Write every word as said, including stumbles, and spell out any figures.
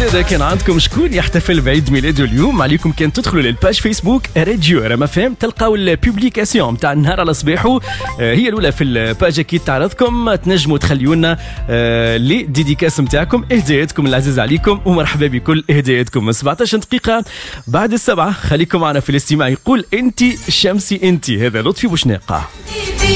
زيادة كان عندكم شكون يحتفل بعيد ميلاده اليوم، عليكم كان تدخلوا للباج فيسبوك راديو راه ما فهم، تلقاو البوبليكاسيون تاع النهار على صباحو، هي الاولى في الباج اكيد تعرضكم، تنجموا تخليوا لنا لي ديديكاس نتاعكم، اهداءاتكم العزيز عليكم، ومرحبا بكل اهداءاتكم. سبعطاش دقيقة بعد السبعة، خليكم معنا في الاستماع. يقول انت شمسي انت، هذا لطفي بوشناقة.